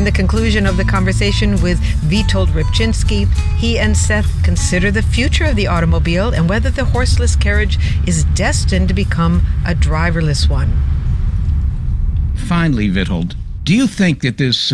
In the conclusion of the conversation with Witold Rybczynski, he and Seth consider the future of the automobile and whether the horseless carriage is destined to become a driverless one. Finally, Witold, do you think that this,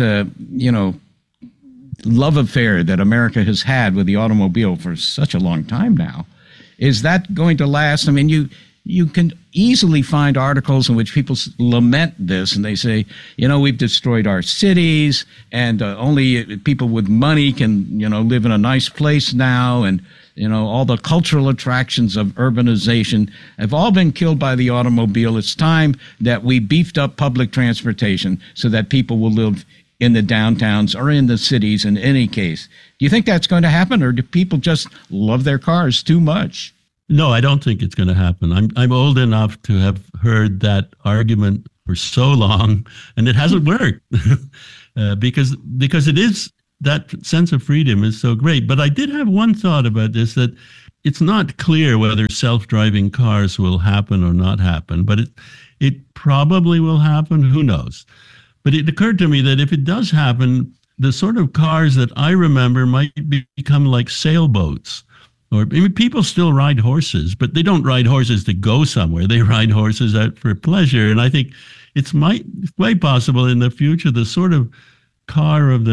love affair that America has had with the automobile for such a long time now, is that going to last? I mean, you can easily find articles in which people lament this, and they say, we've destroyed our cities, and only people with money can, live in a nice place now, and, all the cultural attractions of urbanization have all been killed by the automobile. It's time that we beefed up public transportation so that people will live in the downtowns or in the cities in any case. Do you think that's going to happen, or do people just love their cars too much? No, I don't think it's going to happen. I'm old enough to have heard that argument for so long, and it hasn't worked because it is, that sense of freedom is so great. But I did have one thought about this, that it's not clear whether self-driving cars will happen or not happen, but it probably will happen. Who knows? But it occurred to me that if it does happen, the sort of cars that I remember might become like sailboats. Or people still ride horses, but they don't ride horses to go somewhere. They ride horses out for pleasure. And I think it's quite possible in the future the sort of car of the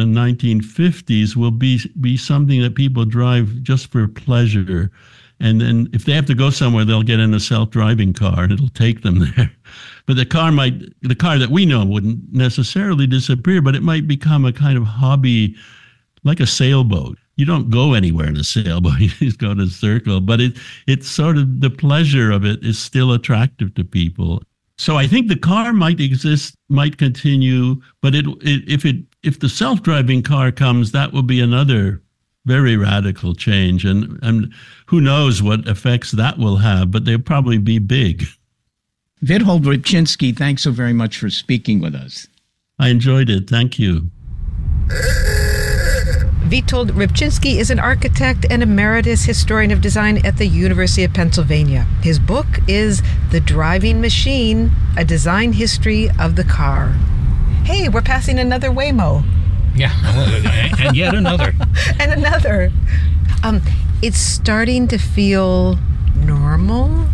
1950s will be something that people drive just for pleasure. And then if they have to go somewhere, they'll get in a self-driving car and it'll take them there. But the car that we know wouldn't necessarily disappear, but it might become a kind of hobby, like a sailboat. You don't go anywhere in a sailboat, you just go in a circle. But it's sort of, the pleasure of it is still attractive to people. So I think the car might exist, might continue, but if the self-driving car comes, that will be another very radical change. And who knows what effects that will have, but they'll probably be big. Witold Rybczynski, thanks so very much for speaking with us. I enjoyed it. Thank you. Witold Rybczynski is an architect and emeritus historian of design at the University of Pennsylvania. His book is The Driving Machine, A Design History of the Car. Hey, we're passing another Waymo. Yeah, and yet another. And another. It's starting to feel normal.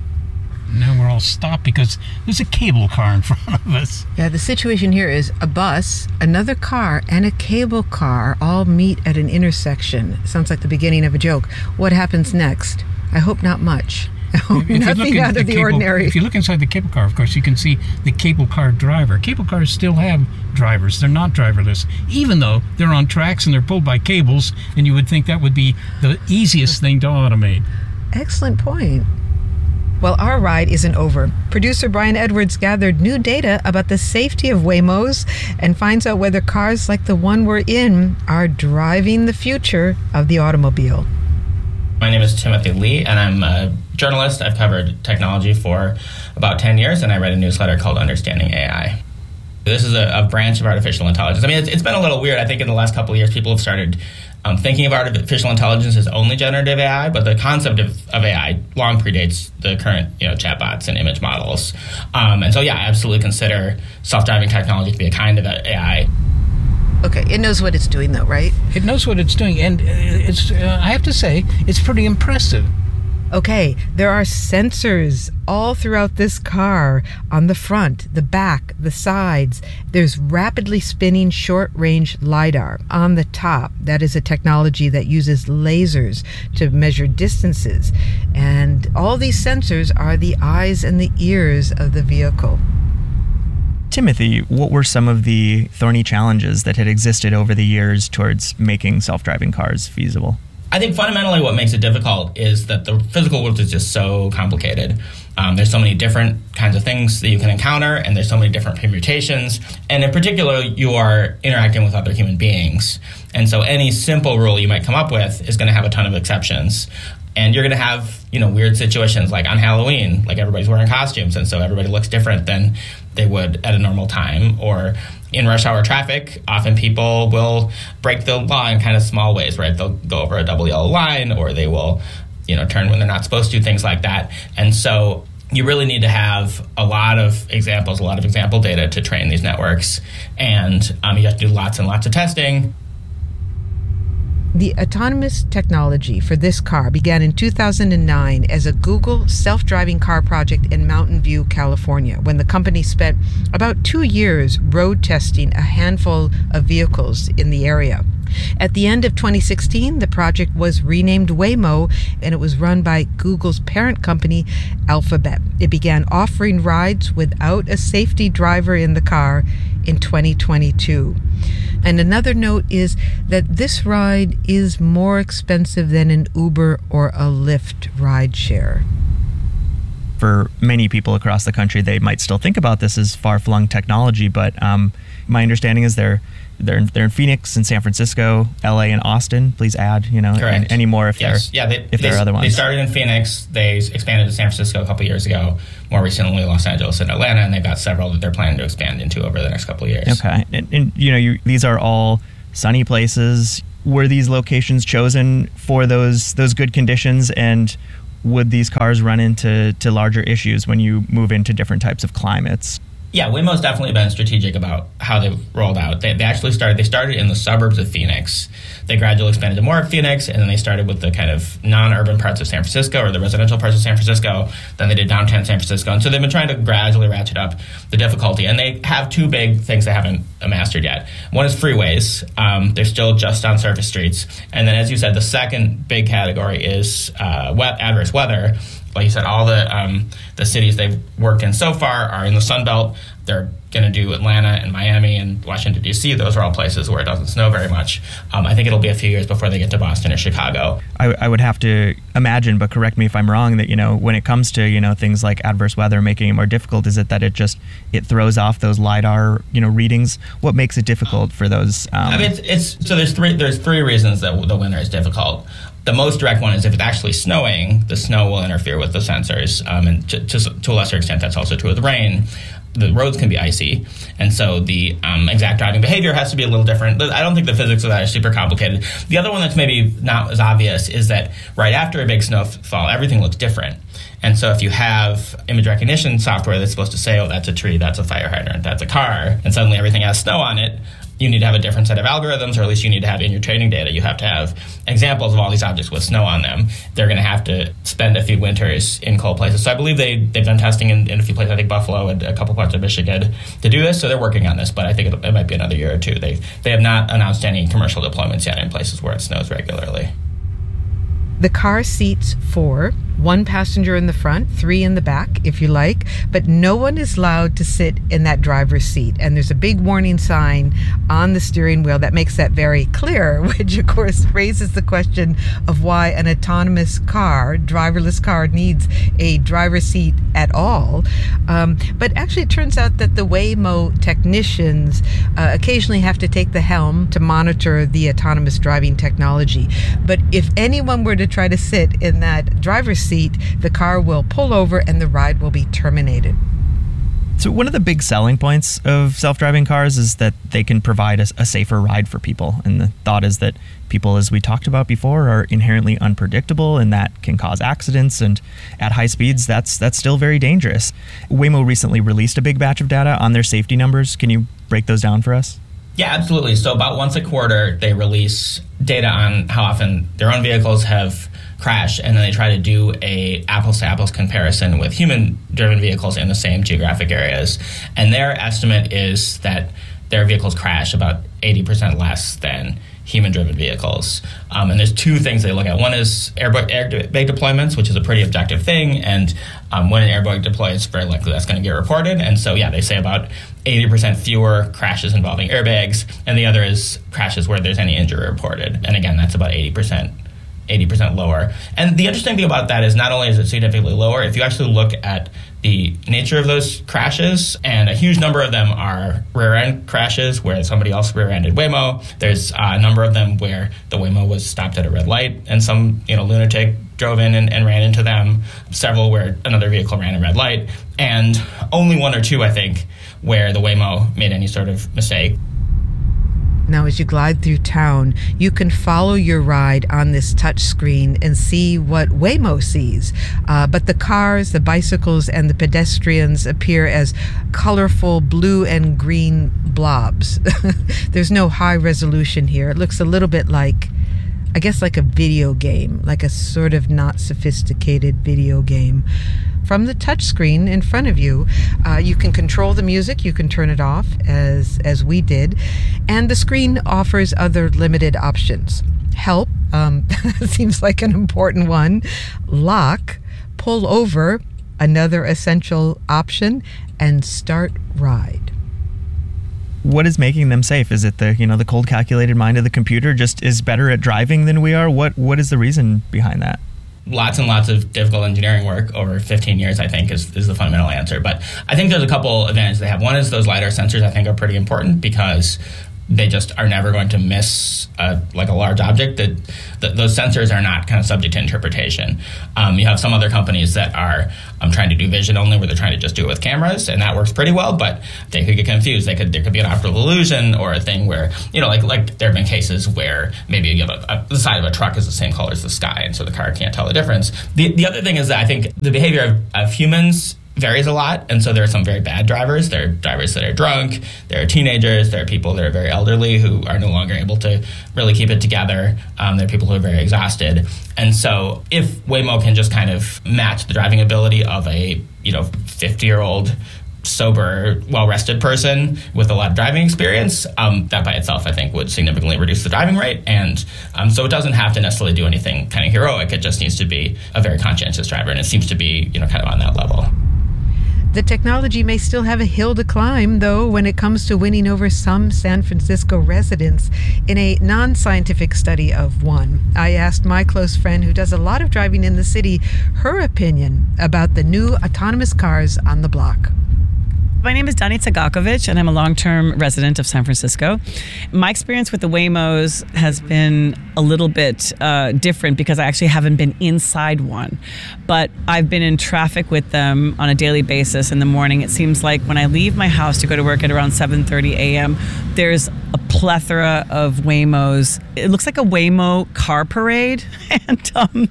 Now we're all stopped because there's a cable car in front of us. Yeah, the situation here is a bus, another car, and a cable car all meet at an intersection. Sounds like the beginning of a joke. What happens next? I hope not much. Nothing out of the ordinary. If you look inside the cable car, of course, you can see the cable car driver. Cable cars still have drivers. They're not driverless, even though they're on tracks and they're pulled by cables, and you would think that would be the easiest thing to automate. Excellent point. Well, our ride isn't over. Producer Brian Edwards gathered new data about the safety of Waymos and finds out whether cars like the one we're in are driving the future of the automobile. My name is Timothy Lee, and I'm a journalist. I've covered technology for about 10 years, and I write a newsletter called Understanding AI. This is a branch of artificial intelligence. I mean, it's been a little weird. I think in the last couple of years, people have started thinking of artificial intelligence as only generative AI, but the concept of AI long predates the current chatbots and image models. And so, yeah, I absolutely consider self-driving technology to be a kind of AI. Okay, it knows what it's doing, though, right? It knows what it's doing, and it's I have to say, it's pretty impressive. Okay, there are sensors all throughout this car, on the front, the back, the sides. There's rapidly spinning short-range LiDAR on the top. That is a technology that uses lasers to measure distances. And all these sensors are the eyes and the ears of the vehicle. Timothy, what were some of the thorny challenges that had existed over the years towards making self-driving cars feasible? I think fundamentally what makes it difficult is that the physical world is just so complicated. There's so many different kinds of things that you can encounter, and there's so many different permutations. And in particular, you are interacting with other human beings. And so any simple rule you might come up with is going to have a ton of exceptions. And you're going to have, weird situations like on Halloween, like everybody's wearing costumes, and so everybody looks different than they would at a normal time. Or in rush hour traffic, often people will break the law in kind of small ways, right? They'll go over a double yellow line, or they will, turn when they're not supposed to, things like that. And so you really need to have a lot of example data to train these networks, and you have to do lots and lots of testing. The autonomous technology for this car began in 2009 as a Google self-driving car project in Mountain View, California, when the company spent about 2 years road testing a handful of vehicles in the area. At the end of 2016, the project was renamed Waymo, and it was run by Google's parent company, Alphabet. It began offering rides without a safety driver in the car in 2022. And another note is that this ride is more expensive than an Uber or a Lyft rideshare. For many people across the country, they might still think about this as far-flung technology, but my understanding is they're in Phoenix and San Francisco, LA and Austin. Please add, Correct. any more if there are other ones. They started in Phoenix. They expanded to San Francisco a couple years ago. More recently, Los Angeles and Atlanta, and they've got several that they're planning to expand into over the next couple of years. Okay, and these are all sunny places. Were these locations chosen for those good conditions, and would these cars run into larger issues when you move into different types of climates? Yeah, Waymo's definitely been strategic about how they've rolled out. They started in the suburbs of Phoenix. They gradually expanded to more of Phoenix, and then they started with the kind of non-urban parts of San Francisco, or the residential parts of San Francisco. Then they did downtown San Francisco. And so they've been trying to gradually ratchet up the difficulty. And they have two big things they haven't mastered yet. One is freeways. They're still just on surface streets. And then, as you said, the second big category is adverse weather. Like you said, all the cities they've worked in so far are in the Sun Belt. They're going to do Atlanta and Miami and Washington, D.C. Those are all places where it doesn't snow very much. I think it'll be a few years before they get to Boston or Chicago. I would have to imagine, but correct me if I'm wrong, that when it comes to things like adverse weather making it more difficult, is it that it throws off those LiDAR readings? What makes it difficult for those? There's three reasons that the winter is difficult. The most direct one is if it's actually snowing, the snow will interfere with the sensors, and to a lesser extent, that's also true with rain. The roads can be icy, and so the exact driving behavior has to be a little different. I don't think the physics of that is super complicated. The other one that's maybe not as obvious is that right after a big snowfall, everything looks different. And so if you have image recognition software that's supposed to say, oh, that's a tree, that's a fire hydrant, that's a car, and suddenly everything has snow on it, you need to have a different set of algorithms, or at least you need to have in your training data, you have to have examples of all these objects with snow on them. They're going to have to spend a few winters in cold places. So I believe they've done testing in a few places, I think Buffalo and a couple parts of Michigan, to do this. So they're working on this, but I think it might be another year or two. They have not announced any commercial deployments yet in places where it snows regularly. The car seats 4, 1 passenger in the front, 3 in the back, if you like, but no one is allowed to sit in that driver's seat. And there's a big warning sign on the steering wheel that makes that very clear, which of course raises the question of why an autonomous car, driverless car, needs a driver's seat at all. But actually it turns out that the Waymo technicians occasionally have to take the helm to monitor the autonomous driving technology. But if anyone were to try to sit in that driver's seat, the car will pull over and the ride will be terminated. So one of the big selling points of self-driving cars is that they can provide a safer ride for people. And the thought is that people, as we talked about before, are inherently unpredictable, and that can cause accidents. And at high speeds, that's still very dangerous. Waymo recently released a big batch of data on their safety numbers. Can you break those down for us? Yeah, absolutely. So about once a quarter, they release data on how often their own vehicles have crashed, and then they try to do a apples-to-apples comparison with human-driven vehicles in the same geographic areas. And their estimate is that their vehicles crash about 80% less than human-driven vehicles. And there's two things they look at. One is airbag deployments, which is a pretty objective thing, and when an airbag deploys, very likely that's going to get reported. And so, yeah, they say about 80% fewer crashes involving airbags, and the other is crashes where there's any injury reported. And again, that's about 80% lower. And the interesting thing about that is not only is it significantly lower, if you actually look at the nature of those crashes, and a huge number of them are rear-end crashes where somebody else rear-ended Waymo. There's a number of them where the Waymo was stopped at a red light and some lunatic drove in and ran into them. Several where another vehicle ran a red light. And only 1 or 2, I think, where the Waymo made any sort of mistake. Now, as you glide through town, you can follow your ride on this touch screen and see what Waymo sees. But the cars, the bicycles, and the pedestrians appear as colorful blue and green blobs. There's no high resolution here. It looks a little bit like, I guess, like a video game, like a sort of not sophisticated video game. From the touchscreen in front of you, you can control the music. You can turn it off, as we did. And the screen offers other limited options. Help, seems like an important one. Lock, pull over, another essential option, and start ride. What is making them safe? Is it the cold calculated mind of the computer just is better at driving than we are? What is the reason behind that? Lots and lots of difficult engineering work over 15 years, I think, is the fundamental answer. But I think there's a couple advantages they have. One is those LiDAR sensors, I think, are pretty important because they just are never going to miss a large object. That those sensors are not kind of subject to interpretation. You have some other companies that are trying to do vision only, where they're trying to just do it with cameras, and that works pretty well. But they could get confused. There could be an optical illusion or a thing where like there have been cases where maybe you have the side of a truck is the same color as the sky, and so the car can't tell the difference. The other thing is that I think the behavior of humans varies a lot, and so there are some very bad drivers. There are drivers that are drunk, there are teenagers, there are people that are very elderly who are no longer able to really keep it together. There are people who are very exhausted. And so if Waymo can just kind of match the driving ability of a 50-year-old sober, well-rested person with a lot of driving experience, that by itself, I think, would significantly reduce the driving rate. And so it doesn't have to necessarily do anything kind of heroic. It just needs to be a very conscientious driver, and it seems to be kind of on that level. The technology may still have a hill to climb, though, when it comes to winning over some San Francisco residents. In a non-scientific study of one, I asked my close friend who does a lot of driving in the city her opinion about the new autonomous cars on the block. My name is Dani Tagakovic, and I'm a long-term resident of San Francisco. My experience with the Waymos has been a little bit different because I actually haven't been inside one. But I've been in traffic with them on a daily basis in the morning. It seems like when I leave my house to go to work at around 7:30 a.m., there's a plethora of Waymos. It looks like a Waymo car parade, and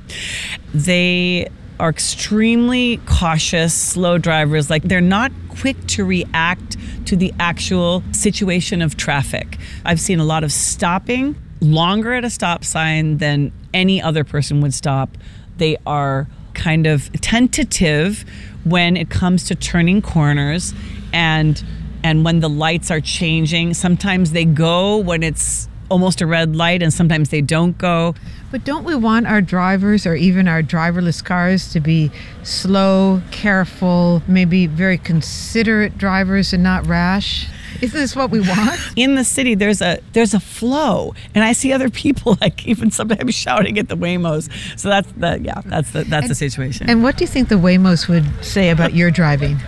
they are extremely cautious, slow drivers. Like, they're not quick to react to the actual situation of traffic. I've seen a lot of stopping, longer at a stop sign than any other person would stop. They are kind of tentative when it comes to turning corners, and when the lights are changing. Sometimes they go when it's almost a red light, and sometimes they don't go. But don't we want our drivers, or even our driverless cars, to be slow, careful, maybe very considerate drivers and not rash? Isn't this what we want? In the city, there's a flow, and I see other people like even sometimes shouting at the Waymos. So that's the situation. And what do you think the Waymos would say about your driving?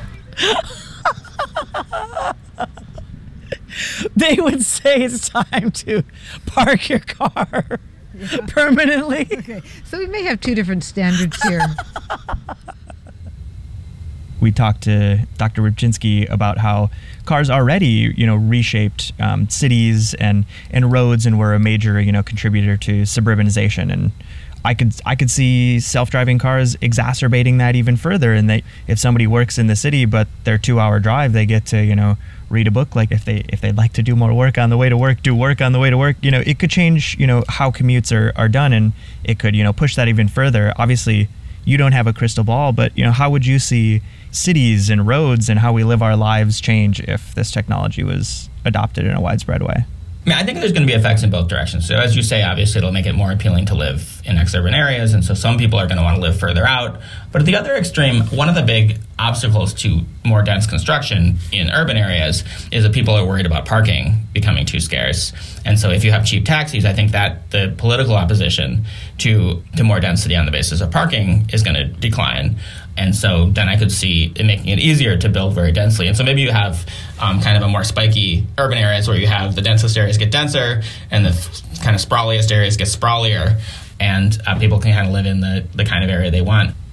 They would say it's time to park your car permanently. Okay, so we may have two different standards here. We talked to Dr. Rybczynski about how cars already, reshaped cities and roads, and were a major, contributor to suburbanization. And I could see self-driving cars exacerbating that even further. And if somebody works in the city, but their 2-hour drive, they get to, read a book. Like if they'd like to do more work on the way to work, do work on the way to work. It could change, how commutes are done, and it could, push that even further. Obviously, you don't have a crystal ball, but how would you see cities and roads and how we live our lives change if this technology was adopted in a widespread way? I think there's going to be effects in both directions. So as you say, obviously it'll make it more appealing to live in exurban areas, and so some people are going to want to live further out. But at the other extreme, one of the big obstacles to more dense construction in urban areas is that people are worried about parking becoming too scarce. And so if you have cheap taxis, I think that the political opposition to more density on the basis of parking is going to decline. And so then I could see it making it easier to build very densely. And so maybe you have kind of a more spiky urban areas where you have the densest areas get denser and the kind of sprawliest areas get sprawlier, and people can kind of live in the kind of area they want.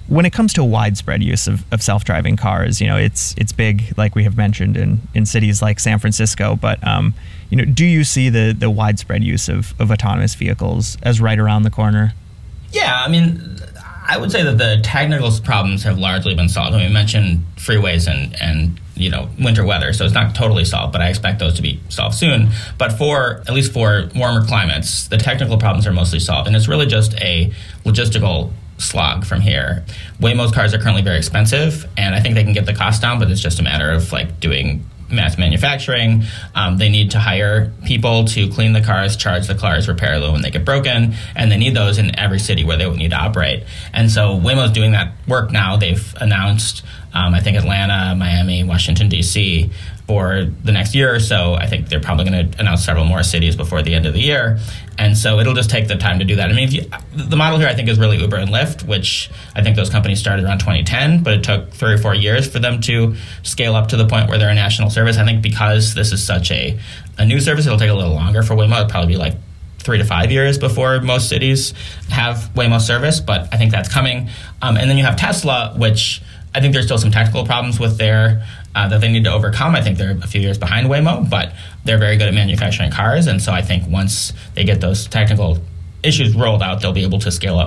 When it comes to widespread use of self-driving cars, it's big, like we have mentioned, in cities like San Francisco. But do you see the widespread use of autonomous vehicles as right around the corner? Yeah, I mean, I would say that the technical problems have largely been solved. We mentioned freeways and winter weather, so it's not totally solved, but I expect those to be solved soon. But at least for warmer climates, the technical problems are mostly solved, and it's really just a logistical slog from here. Waymo's cars are currently very expensive, and I think they can get the cost down, but it's just a matter of doing mass manufacturing. They need to hire people to clean the cars, charge the cars, repair them when they get broken, and they need those in every city where they would need to operate. And so Waymo's doing that work now. They've announced, I think, Atlanta, Miami, Washington, D.C. for the next year or so. I think they're probably going to announce several more cities before the end of the year. And so it'll just take the time to do that. I mean, the model here, I think, is really Uber and Lyft, which I think those companies started around 2010, but it took 3 or 4 years for them to scale up to the point where they're a national service. I think because this is such a new service, it'll take a little longer for Waymo. It'll probably be 3 to 5 years before most cities have Waymo service, but I think that's coming. And then you have Tesla, which I think there's still some technical problems with their that they need to overcome. I think they're a few years behind Waymo, but they're very good at manufacturing cars. And so I think once they get those technical issues rolled out, they'll be able to scale up